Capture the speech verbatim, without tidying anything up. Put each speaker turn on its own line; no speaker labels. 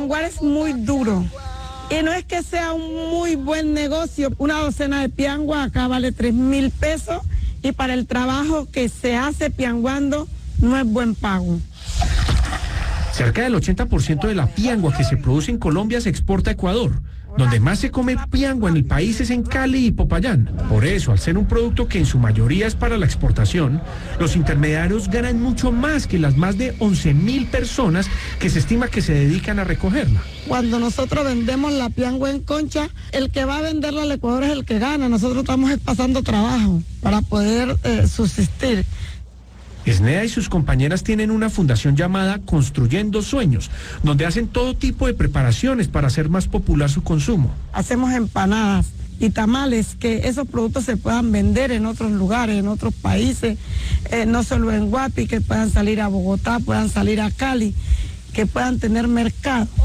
pianguar es muy duro. Y no es que sea un muy buen negocio. Una docena de piangua acá vale tres mil pesos y para el trabajo que se hace pianguando no es buen pago.
Cerca del ochenta por ciento de la piangua que se produce en Colombia se exporta a Ecuador. Donde más se come piangua en el país es en Cali y Popayán. Por eso, al ser un producto que en su mayoría es para la exportación, los intermediarios ganan mucho más que las más de once mil personas que se estima que se dedican a recogerla.
Cuando nosotros vendemos la piangua en concha, el que va a venderla al Ecuador es el que gana. Nosotros estamos pasando trabajo para poder eh, subsistir.
Esnea y sus compañeras tienen una fundación llamada Construyendo Sueños, donde hacen todo tipo de preparaciones para hacer más popular su consumo.
Hacemos empanadas y tamales, que esos productos se puedan vender en otros lugares, en otros países, eh, no solo en Guapi, que puedan salir a Bogotá, puedan salir a Cali, que puedan tener mercado.